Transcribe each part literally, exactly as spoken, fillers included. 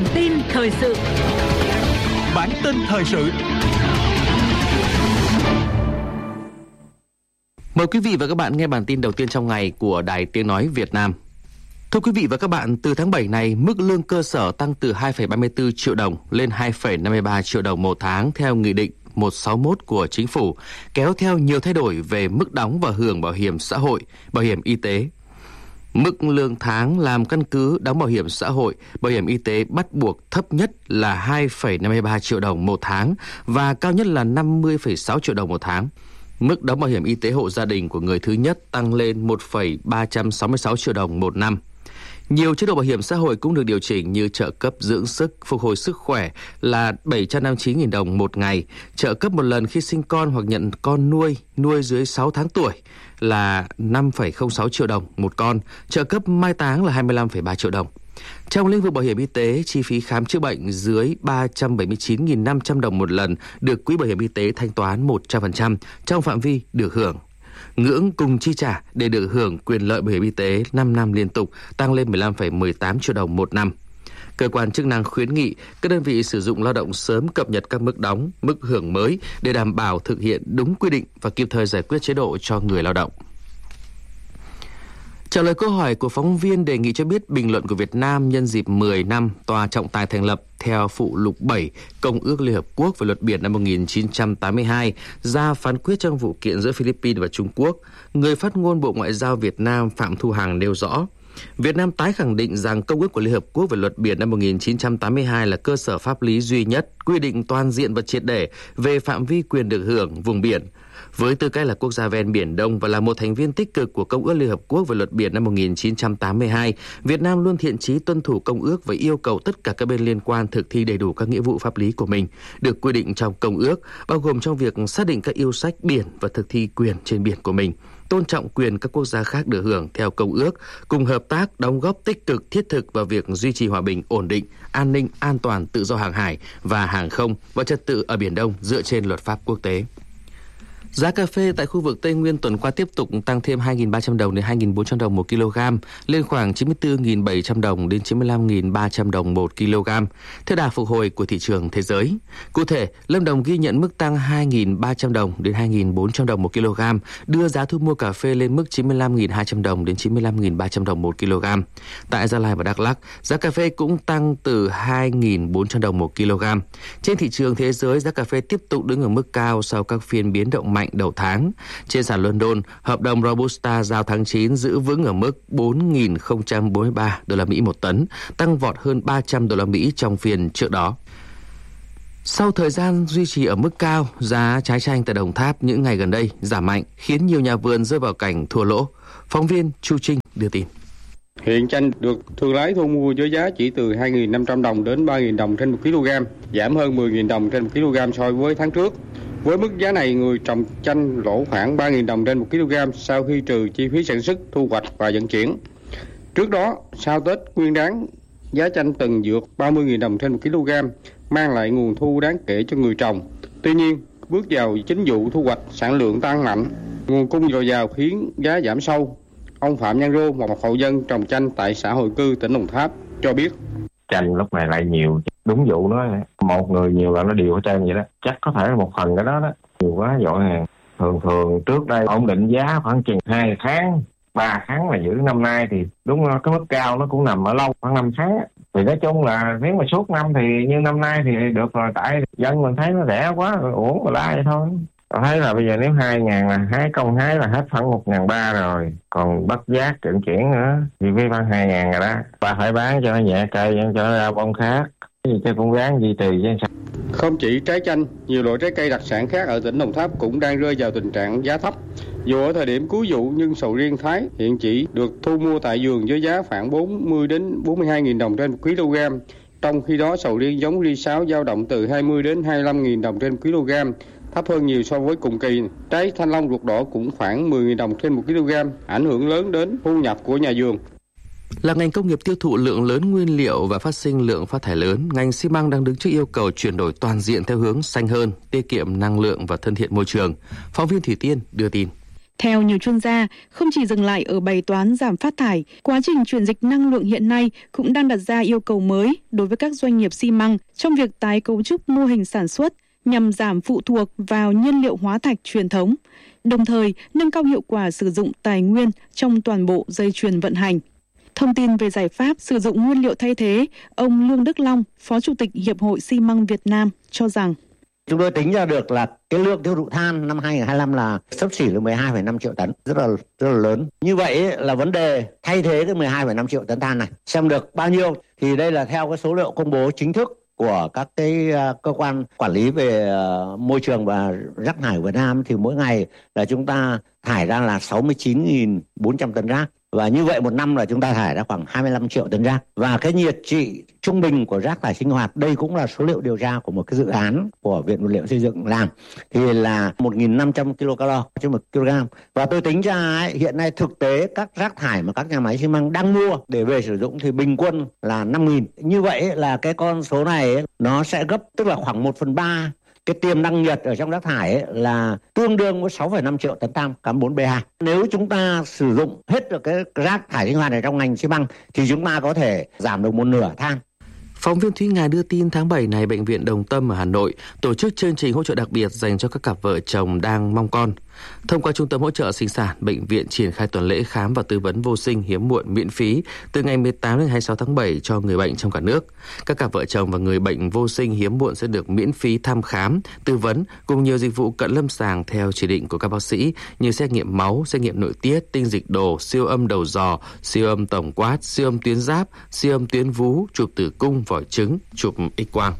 Bản tin thời sự. Bản tin thời sự. Mời quý vị và các bạn nghe bản tin đầu tiên trong ngày của Đài Tiếng nói Việt Nam. Thưa quý vị và các bạn, từ tháng bảy này, mức lương cơ sở tăng từ hai phẩy ba mươi tư triệu đồng lên hai phẩy năm mươi ba triệu đồng một tháng theo Nghị định một trăm sáu mươi mốt của Chính phủ, kéo theo nhiều thay đổi về mức đóng và hưởng bảo hiểm xã hội, bảo hiểm y tế. Mức lương tháng làm căn cứ đóng bảo hiểm xã hội, bảo hiểm y tế bắt buộc thấp nhất là hai phẩy năm mươi ba triệu đồng một tháng và cao nhất là năm mươi phẩy sáu triệu đồng một tháng. Mức đóng bảo hiểm y tế hộ gia đình của người thứ nhất tăng lên một phẩy ba trăm sáu mươi sáu triệu đồng một năm. Nhiều chế độ bảo hiểm xã hội cũng được điều chỉnh như trợ cấp dưỡng sức, phục hồi sức khỏe là bảy trăm năm mươi chín nghìn đồng một ngày, trợ cấp một lần khi sinh con hoặc nhận con nuôi, nuôi dưới sáu tháng tuổi là năm phẩy không sáu triệu đồng một con, trợ cấp mai táng là hai mươi lăm phẩy ba triệu đồng. Trong lĩnh vực bảo hiểm y tế, chi phí khám chữa bệnh dưới ba trăm bảy mươi chín nghìn năm trăm đồng một lần được Quỹ Bảo hiểm Y tế thanh toán một trăm phần trăm trong phạm vi được hưởng. Ngưỡng cùng chi trả để được hưởng quyền lợi bảo hiểm y tế năm năm liên tục tăng lên mười lăm phẩy mười tám triệu đồng một năm. Cơ quan chức năng khuyến nghị các đơn vị sử dụng lao động sớm cập nhật các mức đóng, mức hưởng mới để đảm bảo thực hiện đúng quy định và kịp thời giải quyết chế độ cho người lao động. Trả lời câu hỏi của phóng viên đề nghị cho biết bình luận của Việt Nam nhân dịp mười năm Tòa trọng tài thành lập theo phụ lục bảy Công ước Liên Hợp Quốc về luật biển năm một nghìn chín trăm tám mươi hai ra phán quyết trong vụ kiện giữa Philippines và Trung Quốc, người phát ngôn Bộ Ngoại giao Việt Nam Phạm Thu Hằng nêu rõ, Việt Nam tái khẳng định rằng Công ước của Liên Hợp Quốc về luật biển năm một nghìn chín trăm tám mươi hai là cơ sở pháp lý duy nhất, quy định toàn diện và triệt để về phạm vi quyền được hưởng vùng biển. Với tư cách là quốc gia ven Biển Đông và là một thành viên tích cực của Công ước Liên Hợp Quốc về luật biển năm một nghìn chín trăm tám mươi hai, Việt Nam luôn thiện chí tuân thủ Công ước và yêu cầu tất cả các bên liên quan thực thi đầy đủ các nghĩa vụ pháp lý của mình, được quy định trong Công ước, bao gồm trong việc xác định các yêu sách biển và thực thi quyền trên biển của mình, tôn trọng quyền các quốc gia khác được hưởng theo Công ước, cùng hợp tác đóng góp tích cực thiết thực vào việc duy trì hòa bình, ổn định, an ninh, an toàn, tự do hàng hải và hàng không và trật tự ở Biển Đông dựa trên luật pháp quốc tế. Giá cà phê tại khu vực Tây Nguyên tuần qua tiếp tục tăng thêm hai nghìn ba trăm đồng đến hai nghìn bốn trăm đồng một kg, lên khoảng chín mươi tư nghìn bảy trăm đồng đến chín mươi lăm nghìn ba trăm đồng một kg, theo đà phục hồi của thị trường thế giới. Cụ thể, Lâm Đồng ghi nhận mức tăng hai nghìn ba trăm đồng đến hai nghìn bốn trăm đồng một kg, đưa giá thu mua cà phê lên mức chín mươi lăm nghìn hai trăm đồng đến chín mươi lăm nghìn ba trăm đồng một kg. Tại Gia Lai và Đắk Lắk, giá cà phê cũng tăng từ hai nghìn bốn trăm đồng một kg. Trên thị trường thế giới, giá cà phê tiếp tục đứng ở mức cao sau các phiên biến động mạnh đầu tháng. Trên sàn London, hợp đồng Robusta giao tháng chín giữ vững ở mức bốn nghìn không trăm bốn mươi ba đô la Mỹ một tấn, tăng vọt hơn ba trăm đô la Mỹ trong phiên trước đó. Sau thời gian duy trì ở mức cao, giá trái chanh tại Đồng Tháp những ngày gần đây giảm mạnh, khiến nhiều nhà vườn rơi vào cảnh thua lỗ. Phóng viên Chu Trinh đưa tin. Hiện chanh được thương lái thu mua với giá chỉ từ hai nghìn năm trăm đồng đến ba nghìn đồng trên một kg, giảm hơn mười nghìn đồng trên một kg so với tháng trước. Với mức giá này, người trồng chanh lỗ khoảng ba nghìn đồng trên một kg sau khi trừ chi phí sản xuất, thu hoạch và vận chuyển. Trước đó, sau Tết Nguyên Đán, giá chanh từng vượt ba mươi nghìn đồng trên một kg, mang lại nguồn thu đáng kể cho người trồng. Tuy nhiên, bước vào chính vụ thu hoạch, sản lượng tăng mạnh, nguồn cung dồi dào khiến giá giảm sâu. Ông Phạm Nhân Rô, một hộ dân trồng chanh tại xã Hội Cư, tỉnh Đồng Tháp, cho biết. Chanh lúc này lại nhiều, đúng vụ đó, một người nhiều là nó đều ở trên vậy đó, chắc có thể là một phần cái đó đó, nhiều quá dội hàng. Thường thường trước đây ổn định giá khoảng chừng hai tháng, ba tháng là giữ, năm nay thì đúng cái mức cao nó cũng nằm ở lâu khoảng năm tháng. Thì nói chung là nếu mà suốt năm thì như năm nay thì được rồi, tại dân mình thấy nó rẻ quá, rồi uổng mà la vậy thôi. Thấy là bây giờ nếu hai ngàn là hái công hái là hết khoảng một ngàn ba rồi, còn bắt giác chuyển chuyển nữa thì với bằng hai ngàn rồi đó. Bà phải bán cho nó nhẹ cây, cho nó ra bông khác, gì cho cũng ráng duy trì chứ sao. Không chỉ trái chanh, nhiều loại trái cây đặc sản khác ở tỉnh Đồng Tháp cũng đang rơi vào tình trạng giá thấp. Dù ở thời điểm cuối vụ nhưng sầu riêng Thái hiện chỉ được thu mua tại vườn với giá khoảng bốn mươi đến bốn mươi hai nghìn đồng trên một kg. Trong khi đó sầu riêng giống ri sáu dao động từ hai mươi đến hai mươi lăm nghìn đồng trên một kg, thấp hơn nhiều so với cùng kỳ. Trái thanh long ruột đỏ cũng khoảng mười nghìn đồng trên một kg, ảnh hưởng lớn đến thu nhập của nhà vườn. Là ngành công nghiệp tiêu thụ lượng lớn nguyên liệu và phát sinh lượng phát thải lớn, ngành xi măng đang đứng trước yêu cầu chuyển đổi toàn diện theo hướng xanh hơn, tiết kiệm năng lượng và thân thiện môi trường. Phóng viên Thủy Tiên đưa tin. Theo nhiều chuyên gia, không chỉ dừng lại ở bài toán giảm phát thải, quá trình chuyển dịch năng lượng hiện nay cũng đang đặt ra yêu cầu mới đối với các doanh nghiệp xi măng trong việc tái cấu trúc mô hình sản xuất nhằm giảm phụ thuộc vào nhiên liệu hóa thạch truyền thống, đồng thời nâng cao hiệu quả sử dụng tài nguyên trong toàn bộ dây chuyền vận hành. Thông tin về giải pháp sử dụng nguyên liệu thay thế, ông Lương Đức Long, Phó Chủ tịch Hiệp hội Xi măng Việt Nam cho rằng chúng tôi tính ra được là cái lượng tiêu thụ than năm hai không hai lăm là xấp xỉ là mười hai phẩy năm triệu tấn, rất là rất là lớn. Như vậy là vấn đề thay thế cái mười hai phẩy năm triệu tấn than này xem được bao nhiêu, thì đây là theo cái số liệu công bố chính thức của các cái uh, cơ quan quản lý về uh, môi trường và rác thải Việt Nam, thì mỗi ngày là chúng ta thải ra là sáu mươi chín nghìn bốn trăm tấn rác. Và như vậy một năm là chúng ta thải ra khoảng hai mươi lăm triệu tấn rác. Và cái nhiệt trị trung bình của rác thải sinh hoạt, đây cũng là số liệu điều tra của một cái dự án của Viện Vật liệu Xây dựng làm, thì là một nghìn năm trăm kilocalo trên một kg. Và tôi tính ra ấy, hiện nay thực tế các rác thải mà các nhà máy xi măng đang mua để về sử dụng thì bình quân là năm nghìn. Như vậy là cái con số này ấy, nó sẽ gấp, tức là khoảng một phần ba cái tiềm năng nhiệt ở trong rác thải ấy là tương đương với sáu phẩy năm triệu tấn than carbon bốn B hai. Nếu chúng ta sử dụng hết được cái rác thải sinh hoạt này trong ngành xi măng thì chúng ta có thể giảm được một nửa than. Phóng viên Thúy Nga đưa tin tháng bảy này, Bệnh viện Đồng Tâm ở Hà Nội tổ chức chương trình hỗ trợ đặc biệt dành cho các cặp vợ chồng đang mong con. Thông qua Trung tâm Hỗ trợ Sinh sản, bệnh viện triển khai tuần lễ khám và tư vấn vô sinh hiếm muộn miễn phí từ ngày mười tám đến hai mươi sáu tháng bảy cho người bệnh trong cả nước. Các cặp vợ chồng và người bệnh vô sinh hiếm muộn sẽ được miễn phí thăm khám, tư vấn cùng nhiều dịch vụ cận lâm sàng theo chỉ định của các bác sĩ như xét nghiệm máu, xét nghiệm nội tiết, tinh dịch đồ, siêu âm đầu giò, siêu âm tổng quát, siêu âm tuyến giáp, siêu âm tuyến vú, chụp tử cung, vòi trứng, chụp X-quang.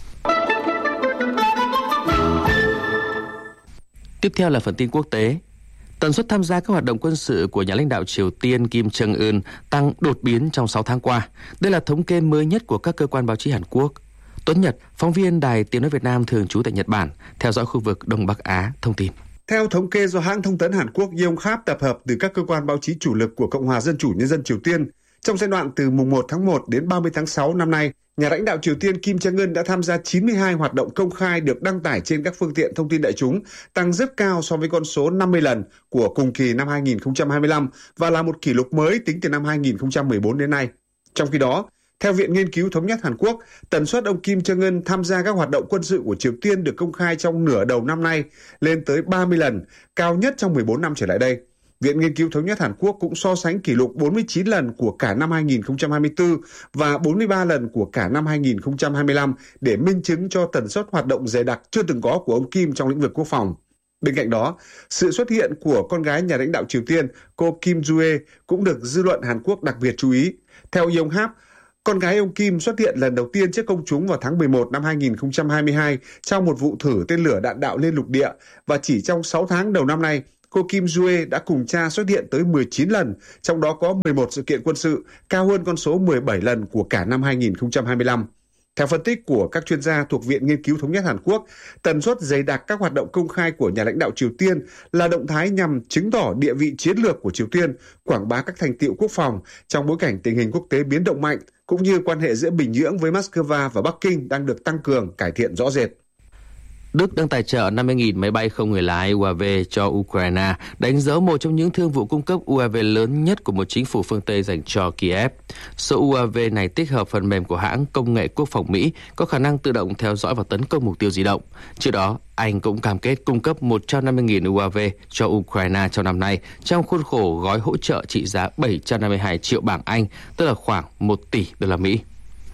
Tiếp theo là phần tin quốc tế. Tần suất tham gia các hoạt động quân sự của nhà lãnh đạo Triều Tiên Kim Jong-un tăng đột biến trong sáu tháng qua. Đây là thống kê mới nhất của các cơ quan báo chí Hàn Quốc. Tuấn Nhật, phóng viên Đài Tiếng nói Việt Nam thường trú tại Nhật Bản, theo dõi khu vực Đông Bắc Á, thông tin. Theo thống kê do hãng thông tấn Hàn Quốc Yonhap tập hợp từ các cơ quan báo chí chủ lực của Cộng hòa Dân chủ Nhân dân Triều Tiên, trong giai đoạn từ mùng một tháng một đến ba mươi tháng sáu năm nay, nhà lãnh đạo Triều Tiên Kim Jong-un đã tham gia chín mươi hai hoạt động công khai được đăng tải trên các phương tiện thông tin đại chúng, tăng rất cao so với con số năm mươi lần của cùng kỳ năm hai nghìn không trăm hai mươi lăm và là một kỷ lục mới tính từ năm hai nghìn không trăm mười bốn đến nay. Trong khi đó, theo Viện Nghiên cứu Thống nhất Hàn Quốc, tần suất ông Kim Jong-un tham gia các hoạt động quân sự của Triều Tiên được công khai trong nửa đầu năm nay lên tới ba mươi lần, cao nhất trong mười bốn năm trở lại đây. Viện Nghiên cứu Thống nhất Hàn Quốc cũng so sánh kỷ lục bốn mươi chín lần của cả năm hai nghìn không trăm hai mươi tư và bốn mươi ba lần của cả năm hai nghìn không trăm hai mươi lăm để minh chứng cho tần suất hoạt động dày đặc chưa từng có của ông Kim trong lĩnh vực quốc phòng. Bên cạnh đó, sự xuất hiện của con gái nhà lãnh đạo Triều Tiên, cô Kim Ju-e, cũng được dư luận Hàn Quốc đặc biệt chú ý. Theo Yonhap, con gái ông Kim xuất hiện lần đầu tiên trước công chúng vào tháng mười một năm hai nghìn không trăm hai mươi hai trong một vụ thử tên lửa đạn đạo lên lục địa, và chỉ trong sáu tháng đầu năm nay, cô Kim Ju-e đã cùng cha xuất hiện tới mười chín lần, trong đó có mười một sự kiện quân sự, cao hơn con số mười bảy lần của cả năm hai nghìn không trăm hai mươi lăm. Theo phân tích của các chuyên gia thuộc Viện Nghiên cứu Thống nhất Hàn Quốc, tần suất dày đặc các hoạt động công khai của nhà lãnh đạo Triều Tiên là động thái nhằm chứng tỏ địa vị chiến lược của Triều Tiên, quảng bá các thành tựu quốc phòng trong bối cảnh tình hình quốc tế biến động mạnh, cũng như quan hệ giữa Bình Nhưỡng với Moscow và Bắc Kinh đang được tăng cường, cải thiện rõ rệt. Đức đang tài trợ năm mươi nghìn máy bay không người lái u a vê cho Ukraine, đánh dấu một trong những thương vụ cung cấp u a vê lớn nhất của một chính phủ phương Tây dành cho Kiev. Số u a vê này tích hợp phần mềm của hãng công nghệ quốc phòng Mỹ, có khả năng tự động theo dõi và tấn công mục tiêu di động. Trước đó, Anh cũng cam kết cung cấp một trăm năm mươi nghìn u a vê cho Ukraine trong năm nay, trong khuôn khổ gói hỗ trợ trị giá bảy trăm năm mươi hai triệu bảng Anh, tức là khoảng một tỷ đô la Mỹ.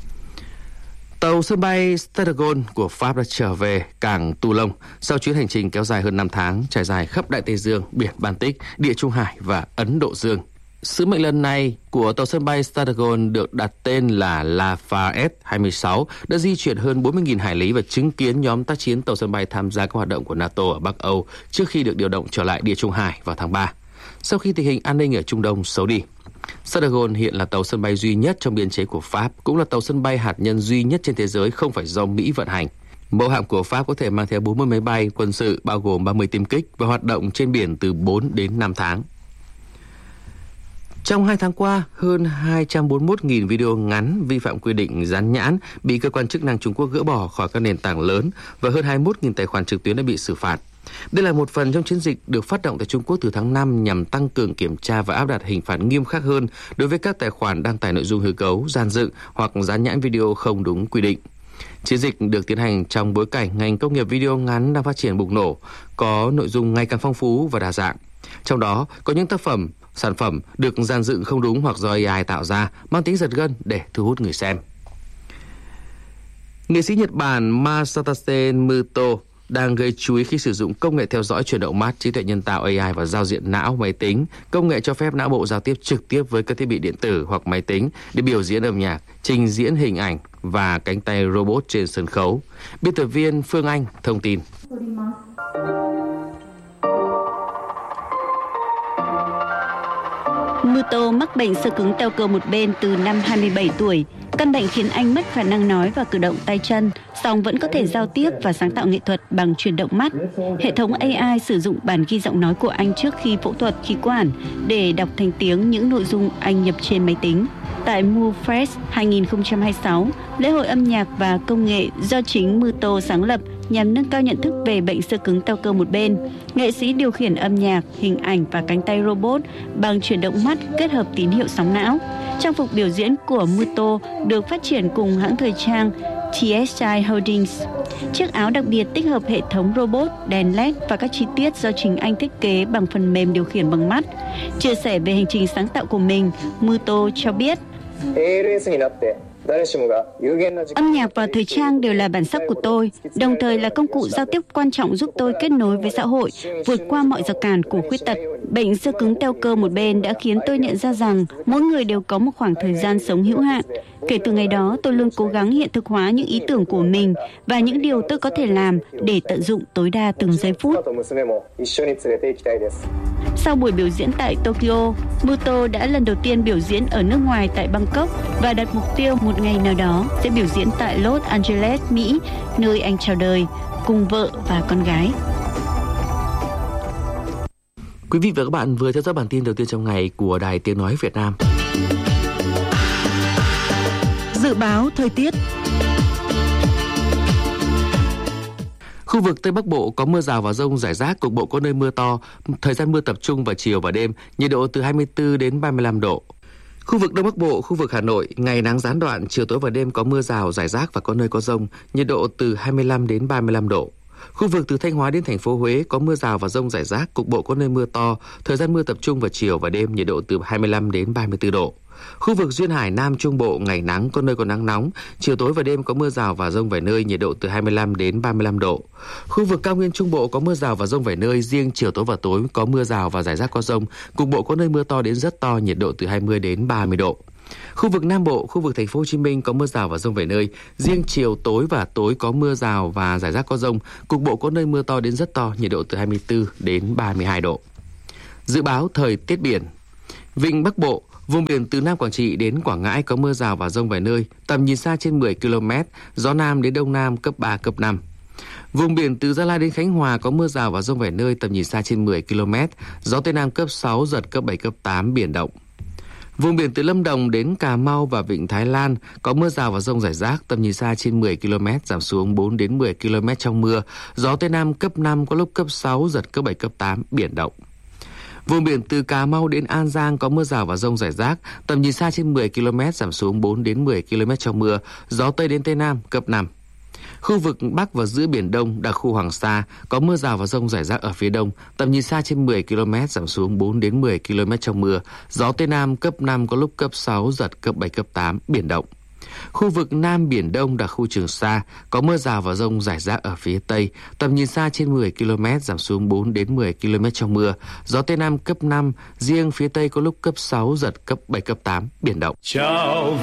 Tàu sân bay Stade của Pháp đã trở về cảng Toulon sau chuyến hành trình kéo dài hơn năm tháng, trải dài khắp Đại Tây Dương, biển Baltic, Địa Trung Hải và Ấn Độ Dương. Sứ mệnh lần này của tàu sân bay Stade được đặt tên là Lafayette hai mươi sáu đã di chuyển hơn bốn mươi nghìn hải lý và chứng kiến nhóm tác chiến tàu sân bay tham gia các hoạt động của NATO ở Bắc Âu trước khi được điều động trở lại Địa Trung Hải vào tháng ba, sau khi tình hình an ninh ở Trung Đông xấu đi. Stade hiện là tàu sân bay duy nhất trong biên chế của Pháp, cũng là tàu sân bay hạt nhân duy nhất trên thế giới không phải do Mỹ vận hành. Mẫu hạm của Pháp có thể mang theo bốn mươi máy bay quân sự bao gồm ba mươi tiêm kích và hoạt động trên biển từ bốn đến năm tháng. Trong hai tháng qua, hơn hai trăm bốn mươi mốt nghìn video ngắn vi phạm quy định dán nhãn bị cơ quan chức năng Trung Quốc gỡ bỏ khỏi các nền tảng lớn và hơn hai mươi mốt nghìn tài khoản trực tuyến đã bị xử phạt. Đây là một phần trong chiến dịch được phát động tại Trung Quốc từ tháng năm nhằm tăng cường kiểm tra và áp đặt hình phạt nghiêm khắc hơn đối với các tài khoản đăng tải nội dung hư cấu, gian dựng hoặc dán nhãn video không đúng quy định. Chiến dịch được tiến hành trong bối cảnh ngành công nghiệp video ngắn đang phát triển bùng nổ, có nội dung ngày càng phong phú và đa dạng. Trong đó có những tác phẩm, sản phẩm được dàn dựng không đúng hoặc do a i tạo ra, mang tính giật gân để thu hút người xem. Nghệ sĩ Nhật Bản Masatase Muto đang gây chú ý khi sử dụng công nghệ theo dõi chuyển động mắt, trí tuệ nhân tạo a i và giao diện não máy tính. Công nghệ cho phép não bộ giao tiếp trực tiếp với các thiết bị điện tử hoặc máy tính để biểu diễn âm nhạc, trình diễn hình ảnh và cánh tay robot trên sân khấu. Biên tập viên Phương Anh thông tin. Muto mắc bệnh xơ cứng teo cơ một bên từ năm hai mươi bảy tuổi. Căn bệnh khiến anh mất khả năng nói và cử động tay chân, song vẫn có thể giao tiếp và sáng tạo nghệ thuật bằng chuyển động mắt. Hệ thống a i sử dụng bản ghi giọng nói của anh trước khi phẫu thuật khí quản để đọc thành tiếng những nội dung anh nhập trên máy tính. Tại MuFest hai không hai sáu, lễ hội âm nhạc và công nghệ do chính Muto sáng lập nhằm nâng cao nhận thức về bệnh xơ cứng teo cơ một bên, nghệ sĩ điều khiển âm nhạc, hình ảnh và cánh tay robot bằng chuyển động mắt kết hợp tín hiệu sóng não. Trang phục biểu diễn của Muto được phát triển cùng hãng thời trang tê ét i Holdings. Chiếc áo đặc biệt tích hợp hệ thống robot, đèn led và các chi tiết do chính anh thiết kế bằng phần mềm điều khiển bằng mắt. Chia sẻ về hành trình sáng tạo của mình, Muto cho biết: âm nhạc và thời trang đều là bản sắc của tôi, đồng thời là công cụ giao tiếp quan trọng giúp tôi kết nối với xã hội, vượt qua mọi rào cản của khuyết tật. Bệnh xơ cứng teo cơ một bên đã khiến tôi nhận ra rằng mỗi người đều có một khoảng thời gian sống hữu hạn. Kể từ ngày đó, tôi luôn cố gắng hiện thực hóa những ý tưởng của mình và những điều tôi có thể làm để tận dụng tối đa từng giây phút. Sau buổi biểu diễn tại Tokyo, Muto đã lần đầu tiên biểu diễn ở nước ngoài tại Bangkok và đặt mục tiêu một ngày nào đó sẽ biểu diễn tại Los Angeles, Mỹ, nơi anh chào đời, cùng vợ và con gái. Quý vị và các bạn vừa theo dõi bản tin đầu tiên trong ngày của Đài Tiếng Nói Việt Nam. Dự báo thời tiết. Khu vực Tây Bắc Bộ có mưa rào và dông rải rác, cục bộ có nơi mưa to, thời gian mưa tập trung vào chiều và đêm, nhiệt độ từ hai mươi tư đến ba mươi lăm độ. Khu vực Đông Bắc Bộ, khu vực Hà Nội, ngày nắng gián đoạn, chiều tối và đêm có mưa rào rải rác và có nơi có dông, nhiệt độ từ hai mươi lăm đến ba mươi lăm độ. Khu vực từ Thanh Hóa đến thành phố Huế có mưa rào và dông rải rác, cục bộ có nơi mưa to, thời gian mưa tập trung vào chiều và đêm, nhiệt độ từ hai mươi lăm đến ba mươi tư độ. Khu vực duyên hải Nam Trung Bộ ngày nắng, có nơi có nắng nóng, chiều tối và đêm có mưa rào và dông vài nơi, nhiệt độ từ hai mươi lăm đến ba mươi lăm độ. Khu vực cao nguyên Trung Bộ có mưa rào và dông vài nơi, riêng chiều tối và tối có mưa rào và rải rác có dông, cục bộ có nơi mưa to đến rất to, nhiệt độ từ hai mươi đến ba mươi độ. Khu vực Nam Bộ, khu vực thành phố Hồ Chí Minh có mưa rào và dông vài nơi, riêng chiều tối và tối có mưa rào và rải rác có dông, cục bộ có nơi mưa to đến rất to, nhiệt độ từ hai mươi tư đến ba mươi hai độ. Dự báo thời tiết biển. Vịnh Bắc Bộ, vùng biển từ Nam Quảng Trị đến Quảng Ngãi có mưa rào và dông vài nơi, tầm nhìn xa trên mười ki lô mét, gió Nam đến Đông Nam cấp ba, cấp năm. Vùng biển từ Gia Lai đến Khánh Hòa có mưa rào và dông vài nơi, tầm nhìn xa trên mười ki lô mét, gió Tây Nam cấp sáu, giật cấp bảy, cấp tám, biển động. Vùng biển từ Lâm Đồng đến Cà Mau và Vịnh Thái Lan có mưa rào và dông rải rác, tầm nhìn xa trên mười ki lô mét, giảm xuống bốn đến mười ki lô mét trong mưa, gió Tây Nam cấp năm, có lúc cấp sáu, giật cấp bảy, cấp tám, biển động. Vùng biển từ Cà Mau đến An Giang có mưa rào và dông rải rác, tầm nhìn xa trên mười ki lô mét, giảm xuống bốn đến mười ki lô mét trong mưa, gió Tây đến Tây Nam cấp năm. Khu vực Bắc và giữa Biển Đông, đặc khu Hoàng Sa có mưa rào và dông rải rác ở phía đông, tầm nhìn xa trên mười ki lô mét, giảm xuống bốn đến mười ki lô mét trong mưa, gió Tây Nam cấp năm, có lúc cấp sáu, giật cấp bảy, cấp tám, biển động. Khu vực Nam Biển Đông, đặc khu Trường Sa có mưa rào và dông rải rác ở phía tây, tầm nhìn xa trên mười ki lô mét, giảm xuống bốn đến mười ki lô mét trong mưa, gió Tây Nam cấp năm, riêng phía tây có lúc cấp sáu, giật cấp bảy, cấp tám, biển động. Chào